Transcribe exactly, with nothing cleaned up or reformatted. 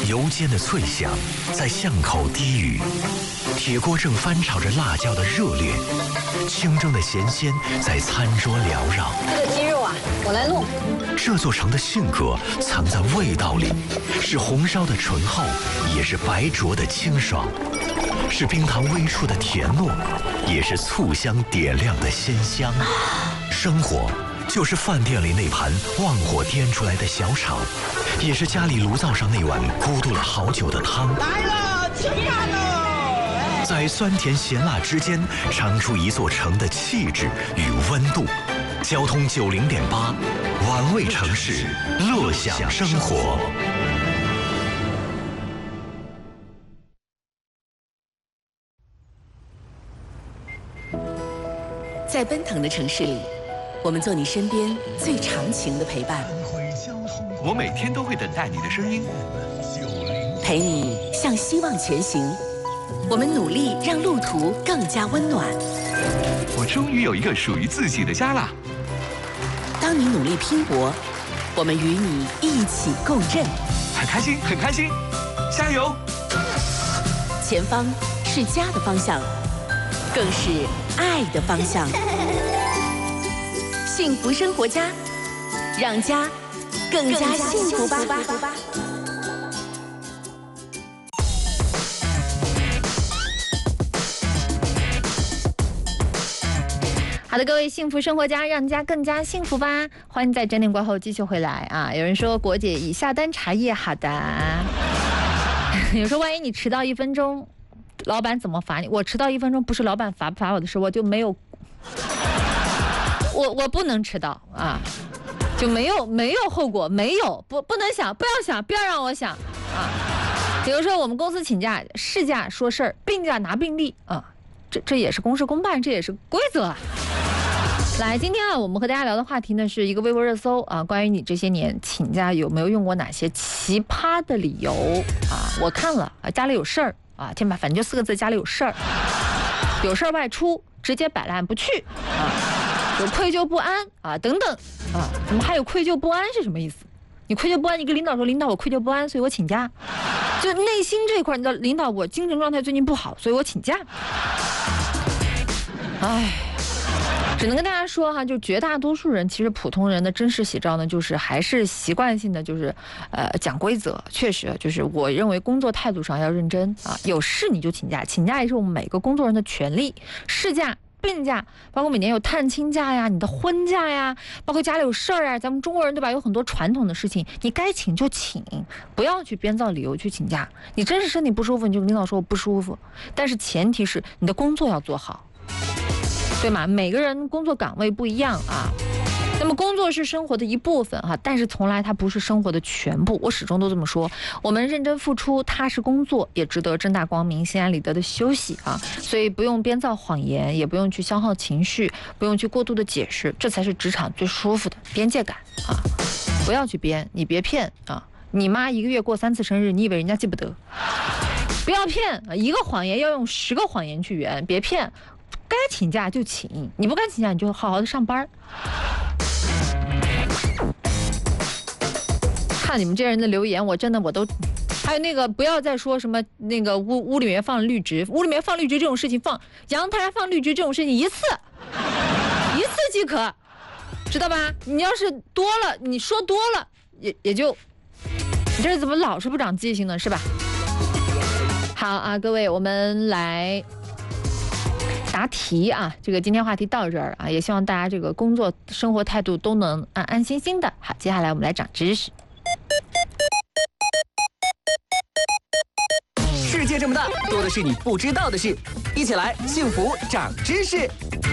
油煎的脆香在巷口低语，铁锅正翻炒着辣椒的热烈，清蒸的咸鲜在餐桌缭绕。 这个鸡肉啊，我来弄。 这座城的性格藏在味道里，是红烧的醇厚，也是白灼的清爽，是冰糖微触的甜糯，也是醋香点亮的鲜香。生活就是饭店里那盘旺火颠出来的小炒，也是家里炉灶上那碗咕嘟了好久的汤。 来了，吃饭了！ 在酸甜咸辣之间，尝出一座城的气质与温度。交通九零点八，玩味城市，乐享生活。 在奔腾的城市里，我们做你身边最长情的陪伴。 我每天都会等待你的声音， 陪你向希望前行。我们努力让路途更加温暖。 我终于有一个属于自己的家啦！ 当你努力拼搏，我们与你一起共振。 很开心，很开心，加油！ 前方是家的方向，更是爱的方向。幸福生活家，让家更加幸福吧。 好的，各位幸福生活家，让家更加幸福吧！欢迎在整点过后继续回来啊！有人说国姐已下单茶叶，好的。有时候万一你迟到一分钟，老板怎么罚你？我迟到一分钟不是老板罚不罚我的事，我就没有，我我不能迟到啊，就没有没有后果，没有不不能想，不要想，不要让我想啊！比如说我们公司请假，事假说事儿，病假拿病历啊。这这也是公事公办，这也是规则啊。来，今天啊，我们和大家聊的话题呢，是一个微博热搜啊，关于你这些年请假有没有用过哪些奇葩的理由啊？我看了啊，家里有事儿啊，天吧，反正就四个字，家里有事儿，有事儿外出，直接摆烂不去啊，有愧疚不安啊，等等啊，怎么还有愧疚不安是什么意思？你愧疚不安，你跟领导说，领导我愧疚不安，所以我请假。就内心这一块，你的领导我精神状态最近不好，所以我请假。唉，只能跟大家说哈，就绝大多数人，其实普通人的真实写照呢，就是还是习惯性的，就是呃讲规则。确实，就是我认为工作态度上要认真啊，有事你就请假，请假也是我们每个工作人的权利。事假、病假，包括每年有探亲假呀、你的婚假呀，包括家里有事儿啊，咱们中国人对吧，有很多传统的事情，你该请就请，不要去编造理由去请假。你真是身体不舒服，你就跟领导说我不舒服，但是前提是你的工作要做好。对吗？每个人工作岗位不一样啊，那么工作是生活的一部分哈、啊，但是从来它不是生活的全部。我始终都这么说，我们认真付出，踏实工作，也值得正大光明、心安理得的休息啊。所以不用编造谎言，也不用去消耗情绪，不用去过度的解释，这才是职场最舒服的边界感啊！不要去编，你别骗啊！你妈一个月过三次生日，你以为人家记不得？不要骗，一个谎言要用十个谎言去圆，别骗。该请假就请，你不该请假你就好好的上班。看你们这些人的留言，我真的我都，还有那个不要再说什么那个屋屋里面放绿植，屋里面放绿植这种事情，放阳台放绿植这种事情一次一次即可，知道吧？你要是多了，你说多了也也就，你这怎么老是不长记性呢？是吧？好啊，各位，我们来答题啊，这个今天话题到这儿啊，也希望大家这个工作生活态度都能安安心心的。好，接下来我们来长知识。 世界这么大，多的是你不知道的事，一起来幸福长知识。